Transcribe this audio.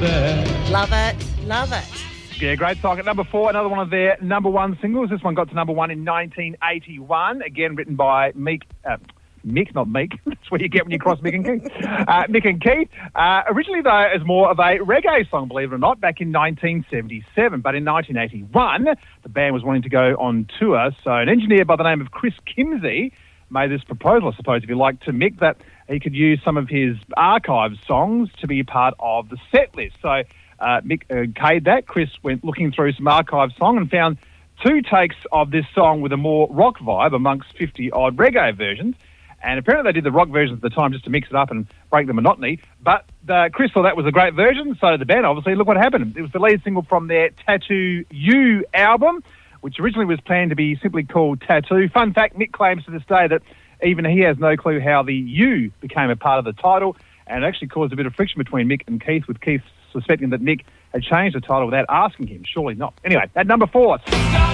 bed. Love it, love it. Yeah, great song. At number 4, another one of their number one singles. This one got to number 1 in 1981. Again, written by Mick, not Meek. That's what you get when you cross Mick and Keith. Mick and Keith. Originally, though, as more of a reggae song, believe it or not, back in 1977. But in 1981, the band was wanting to go on tour. So an engineer by the name of Chris Kimsey made this proposal, I suppose, if you like, to Mick, that he could use some of his archive songs to be part of the set list. So Mick okayed that. Chris went looking through some archive song and found 2 takes of this song with a more rock vibe amongst 50-odd reggae versions. And apparently they did the rock versions at the time just to mix it up and break the monotony. But Chris thought that was a great version, so did the band, obviously. Look what happened. It was the lead single from their Tattoo You album, which originally was planned to be simply called Tattoo. Fun fact, Mick claims to this day that even he has no clue how the U became a part of the title, and it actually caused a bit of friction between Mick and Keith, with Keith suspecting that Mick had changed the title without asking him. Surely not. Anyway, at number 4...